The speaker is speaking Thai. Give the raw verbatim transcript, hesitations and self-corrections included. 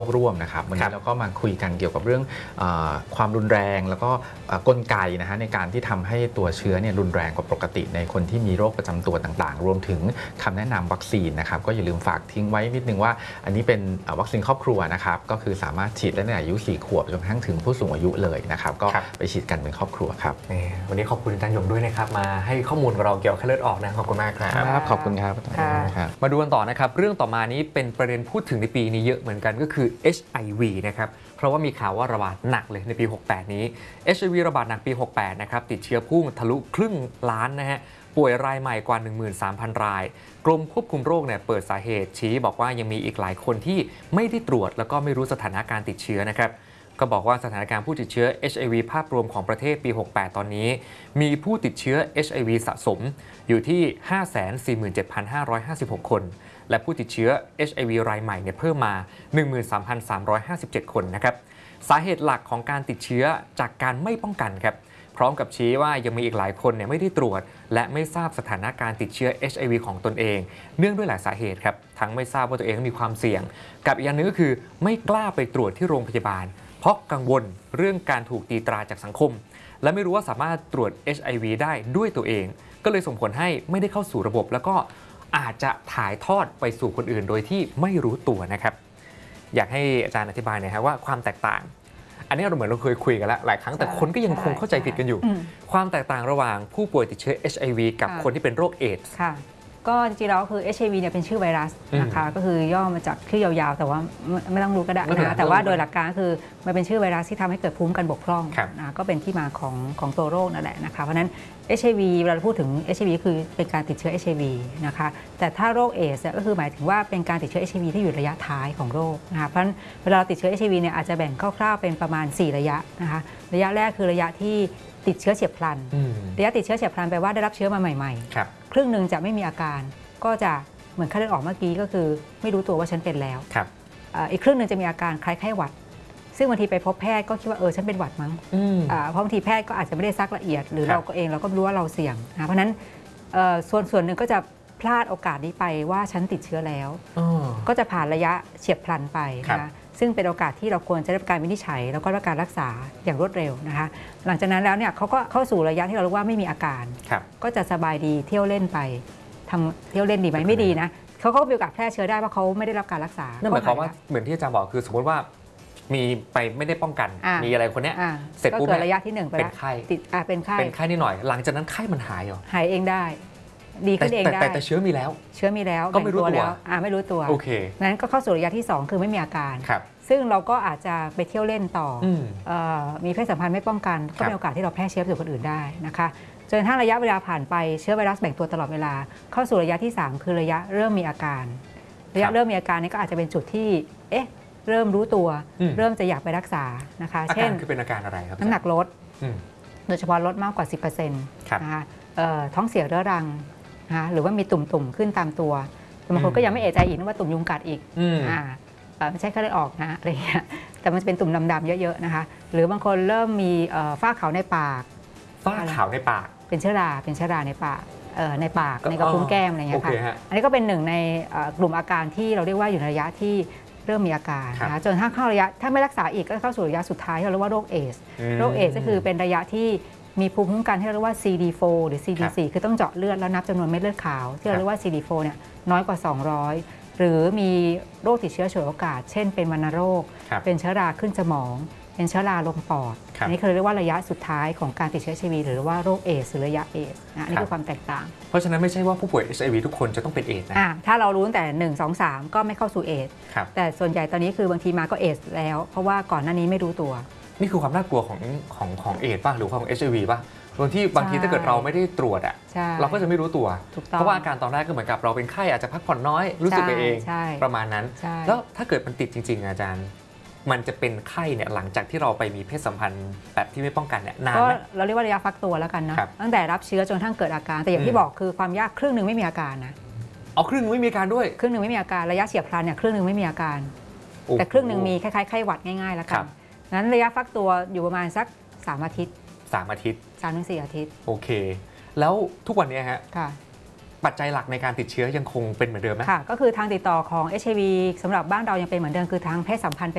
ร่วมนะครับวันนี้เราก็มาคุยกันเกี่ยวกับเรื่องความรุนแรงแล้วก็กลไกนะฮะในการที่ทำให้ตัวเชื้อเนี่ยรุนแรงกว่าปกติในคนที่มีโรคประจำตัวต่างๆรวมถึงคำแนะนำวัคซีนนะครับก็อย่าลืมฝากทิ้งไว้นิดนึงว่าอันนี้เป็นวัคซีนครอบครัวนะครับก็คือสามารถฉีดได้ในอายุสี่ขวบจนกระทั่งถึงผู้สูงอายุเลยนะครับก็ไปฉีดกันเป็นครอบครัวครับวันนี้ขอบคุณอาจารย์หยงด้วยนะครับมาให้ข้อมูลกับเราเกี่ยวกับไข้เลือดออกนะขอบคุณมากครับขอบคุณครับมาดูกันต่อนะครับเรื่องต่อมานี้เป็นประเด็นพูดถึงในปีนี้เยอะเหมือนกันก็คือ เอช ไอ วี นะครับเพราะว่ามีข่าวว่าระบาดหนักเลยในปีหกแปดนี้ เอช ไอ วี ระบาดหนักปีหกแปดนะครับติดเชื้อพุ่งทะลุครึ่งล้านนะฮะป่วยรายใหม่กว่า หนึ่งหมื่นสามพัน รายกรมควบคุมโรคเนี่ยเปิดสาเหตุชี้บอกว่ายังมีอีกหลายคนที่ไม่ได้ตรวจแล้วก็ไม่รู้สถานะการติดเชื้อนะครับก็บอกว่าสถานการณ์ผู้ติดเชื้อ เอช ไอ วี ภาพรวมของประเทศปีหกแปดตอนนี้มีผู้ติดเชื้อ เอช ไอ วี สะสมอยู่ที่ ห้าแสนสี่หมื่นเจ็ดพันห้าร้อยห้าสิบหก คนและผู้ติดเชื้อ เอช ไอ วี รายใหม่เนี่ยเพิ่มมา หนึ่งหมื่นสามพันสามร้อยห้าสิบเจ็ด คนนะครับสาเหตุหลักของการติดเชื้อจากการไม่ป้องกันครับพร้อมกับชี้ว่ายังมีอีกหลายคนเนี่ยไม่ได้ตรวจและไม่ทราบสถานะการติดเชื้อ เอช ไอ วี ของตนเองเนื่องด้วยหลายสาเหตุครับทั้งไม่ทราบว่าตัวเองมีความเสี่ยงกับอีกอย่างนึงก็คือไม่กล้าไปตรวจที่โรงพยาบาลเพราะกังวลเรื่องการถูกตีตราจากสังคมและไม่รู้ว่าสามารถตรวจ เอช ไอ วี ได้ด้วยตัวเองก็เลยส่งผลให้ไม่ได้เข้าสู่ระบบแล้วก็อาจจะถ่ายทอดไปสู่คนอื่นโดยที่ไม่รู้ตัวนะครับอยากให้อาจารย์อธิบายหน่อยครับว่าความแตกต่างอันนี้เราเหมือนเราเคยคุยกันแล้วหลายครั้งแต่คนก็ยังคงเข้าใจผิดกันอยู่ความแตกต่างระหว่างผู้ป่วยติดเชื้อ เอช ไอ วี กับคนที่เป็นโรคเอดส์ก็จริงๆแล้วคือ เอช ไอ วี เนี่ยเป็นชื่อไวรัสนะคะก็คือย่อมาจากชื่อยาวๆแต่ว่าไม่ต้องรู้ก็ได้นะแต่ว่าโดยหลักการคือมันเป็นชื่อไวรัสที่ทำให้เกิดภูมิกันบกพร่องนะก็เป็นที่มาของของตัวโรคนั่นแหละนะคะเพราะนั้น เอช ไอ วี เวลาเราพูดถึง เอช ไอ วี คือเป็นการติดเชื้อ เอช ไอ วี นะคะแต่ถ้าโรคเอดส์ก็คือหมายถึงว่าเป็นการติดเชื้อ เอช ไอ วี ที่อยู่ระยะท้ายของโรคนะคะเพราะฉะนั้นเวลาเราติดเชื้อ เอช ไอ วี เนี่ยอาจจะแบ่งคร่าวๆเป็นประมาณสี่ระยะนะคะระยะแรกคือระยะที่ติดเชื้อเฉียบพลันระยะติดเชื้อเฉียบพลันแปลว่าได้รับเชื้อมาใหม่ๆครึ่งหนึ่งจะไม่มีอาการก็จะเหมือนไข้เลือดออกเมื่อกี้ก็คือไม่รู้ตัวว่าฉันเป็นแล้วอีกครึ่งหนึ่งจะมีอาการคล้ายไข้หวัดซึ่งบางทีไปพบแพทย์ก็คิดว่าเออฉันเป็นหวัดมั้งเพราะบางทีแพทย์ก็อาจจะไม่ได้ซักละเอียดหรือเราก็เองเราก็รู้ว่าเราเสี่ยงนะเพราะนั้นส่วนส่วนหนึ่งก็จะพลาดโอกาสนี้ไปว่าฉันติดเชื้อแล้วก็จะผ่านระยะเฉียบพลันไปนะซึ่งเป็นโอกาสที่เราควรจะได้รับการวินิจฉัยแล้วก็รับการรักษาอย่างรวดเร็วนะคะหลังจากนั้นแล้วเนี่ยเขาก็เข้าสู่ระยะที่เราเรียกว่าไม่มีอาการก็จะสบายดีเที่ยวเล่นไปทำเที่ยวเล่นดีไหมไม่ดีนะเขาก็มีโอกาสแพร่เชื้อได้เพราะเขาไม่ได้รับการรักษานั่นหมายความว่าเหมือนที่อาจารย์บอกคือสมมติว่ามีไปไม่ได้ป้องกันมีอะไรคนนี้เสร็จปุ๊บระยะที่หนึ่งไปเป็นไข้ติดเป็นไข้เป็นไข้นิดหน่อยหลังจากนั้นไข้มันหายเหรอหายเองได้ดีขึ้นเองได้แต่เชื้อมีแล้วเชื้อมีแล้วก็ไม่รู้ตัวไม่รู้ตัวโอเคนั้นก็เข้าสู่ระยะที่สองคือไม่มีอาการซึ่งเราก็อาจจะไปเที่ยวเล่นต่อมีเพศสัมพันธ์ไม่ป้องกันก็มีโอกาสที่เราแพร่เชื้อไปสู่คนอื่นได้นะคะจนถ้าระยะเวลาผ่านไปเชื้อไวรัสแบ่งตัวตลอดเวลาเข้าสู่ระยะที่สามคือระยะเริ่มมีอาการระยะเริ่มมีอาการนี้ก็อาจจะเป็นจุดที่เอ๊ะเริ่มรู้ตัวเริ่มจะอยากไปรักษานะคะเช่นคือเป็นอาการอะไรครับน้ำหนักลดโดยเฉพาะลดมากกว่า สิบเปอร์เซ็นต์ นะคะท้องเสียเรื้อรังนะคะหรือว่ามีตุ่มๆขึ้นตามตัวบางคนก็ยังไม่เอะใจอีกว่าตุ่มยุงกัดอีกไม่ใช่แค่ได้ออกนะอะไรเงี้ยแต่มันจะเป็นตุ่มดำๆเยอะๆนะคะหรือบางคนเริ่มมีฝ้าขาวในปากฝ้าขาวในปากเป็นเชื้อราเป็นเชื้อราในปากในปากในกระพุ้งแก้มอะไรเงี้ยค่ะอันนี้ก็เป็นหนึ่งในกลุ่มอาการที่เราเรียกว่าอยู่ในระยะที่เริ่มมีอาการนะจนถ้าเข้าระยะถ้าไม่รักษาอีกก็เข้าสู่ระยะสุดท้ายที่เราเรียกว่าโรคเอดส์โรคเอดส์ก็คือเป็นระยะที่มีภูมิคุ้มกันที่เราเรียกว่า ซี ดี โฟร์ หรือ ซี ดี โฟร์ คือต้องเจาะเลือดแล้วนับจำนวนเม็ดเลือดขาวที่เราเรียกว่า ซี ดี โฟร์ เนี่ยน้อยกว่าสองร้อยหรือมีโรคติดเชื้อฉวยโอกาสเช่นเป็นวัณโรคเป็นเชื้อราขึ้นสมองเป็นเชื้อราลงปอดอันนี้คือเรียกว่าระยะสุดท้ายของการติดเชื้อ เอช ไอ วี หรือว่าโรคเอดส์หรือระยะเอดส์นะนี่คือความแตกต่างเพราะฉะนั้นไม่ใช่ว่าผู้ป่วย เอช ไอ วี ทุกคนจะต้องเป็นเอดส์นะถ้าเรารู้ตั้งแต่หนึ่ง สอง สามก็ไม่เข้าสู่เอดส์แต่ส่วนใหญ่ตอนนี้คือบางทีมาก็เอดส์แล้วเพราะว่าก่อนหน้านี้ไม่รู้ตัวนี่คือความน่ากลัวของของของเอดส์ป่ะหรือของ เอช ไอ วี ป่ะบางที่บางทีถ้าเกิดเราไม่ได้ตรวจอ่ะเราก็จะไม่รู้ตัวเพราะว่าอาการตอนแรกก็เหมือนกับเราเป็นไข้อาจจะพักผ่อนน้อยรู้สึกไปเองประมาณนั้นแล้วถ้าเกิดมันติดจริงๆอาจารย์มันจะเป็นไข้เนี่ยหลังจากที่เราไปมีเพศสัมพันธ์แบบที่ไม่ป้องกันเนี่ยนานไหมเราเรียกว่าระยะฟักตัวแล้วกันนะตั้งแต่รับเชื้อจนทั้งเกิดอาการแต่อย่างที่บอกคือความยากครึ่งหนึ่งไม่มีอาการนะเอาครึ่งนึงไม่มีอาการด้วยครึ่งหนึ่งไม่มีอาการระยะเฉียบพลันเนี่ยครึ่งหนึ่งไม่มีอาการแต่ครึ่งหนึ่งมีคล้ายๆไข้หวัดง่ายๆแล้วกันนั้นระยะฟักตัวอยู่ประมาณสักสามอาทิตย์สามอาทิตย์สามถึงสี่อาทิตย์โอเคแล้วทุกวันนี้ฮะปัจจัยหลักในการติดเชื้อยังคงเป็นเหมือนเดิมไหมค่ะก็คือทางติดต่อของ เอช ไอ วี สำหรับบ้านเรายังเป็นเหมือนเดิมคือทางเพศสัมพันธ์